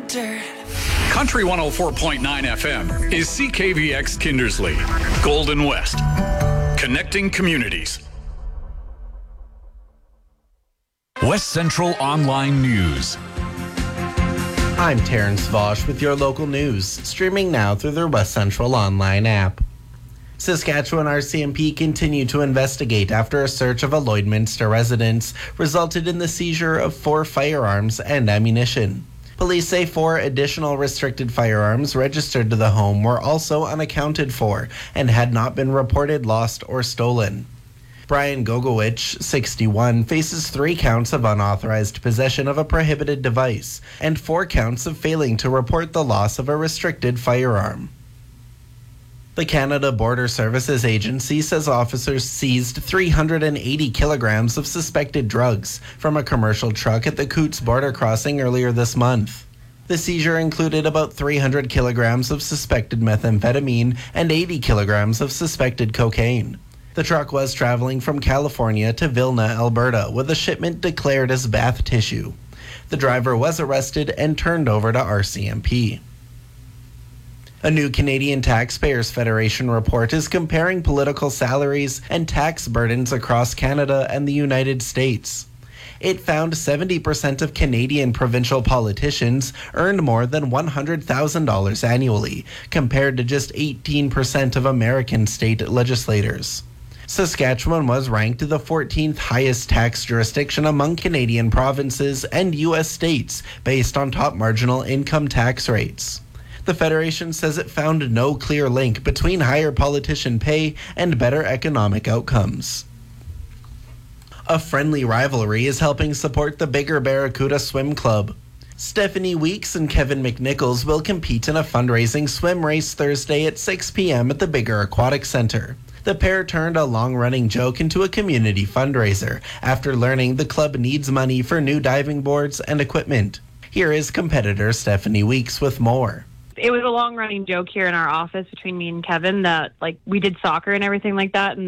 dirt. Country 104.9 FM is CKVX Kindersley, Golden West, connecting communities. West Central Online News. I'm Terrence Vosch with your local news, streaming now through their West Central Online app. Saskatchewan RCMP continue to investigate after a search of a Lloydminster residence resulted in the seizure of 4 firearms and ammunition. Police say 4 additional restricted firearms registered to the home were also unaccounted for and had not been reported lost or stolen. Brian Gogowicz, 61, faces 3 counts of unauthorized possession of a prohibited device and 4 counts of failing to report the loss of a restricted firearm. The Canada Border Services Agency says officers seized 380 kilograms of suspected drugs from a commercial truck at the Coutts border crossing earlier this month. The seizure included about 300 kilograms of suspected methamphetamine and 80 kilograms of suspected cocaine. The truck was traveling from California to Vilna, Alberta, with a shipment declared as bath tissue. The driver was arrested and turned over to RCMP. A new Canadian Taxpayers Federation report is comparing political salaries and tax burdens across Canada and the United States. It found 70% of Canadian provincial politicians earned more than $100,000 annually, compared to just 18% of American state legislators. Saskatchewan was ranked the 14th highest tax jurisdiction among Canadian provinces and U.S. states based on top marginal income tax rates. The Federation says it found no clear link between higher politician pay and better economic outcomes. A friendly rivalry is helping support the Bigger Barracuda Swim Club. Stephanie Weeks and Kevin McNichols will compete in a fundraising swim race Thursday at 6 p.m. at the Bigger Aquatic Center. The pair turned a long-running joke into a community fundraiser after learning the club needs money for new diving boards and equipment. Here is competitor Stephanie Weeks with more. It was a long-running joke here in our office between me and Kevin that, we did soccer and everything like that, and